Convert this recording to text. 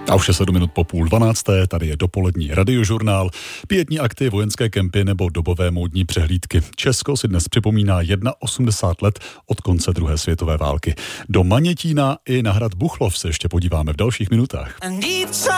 A už je 7 minut po 11:30, tady je dopolední radiožurnál, pietní akty, vojenské kempy nebo dobové módní přehlídky. Česko si dnes připomíná 81 let od konce druhé světové války. Do Manětína i na hrad Buchlov se ještě podíváme v dalších minutách.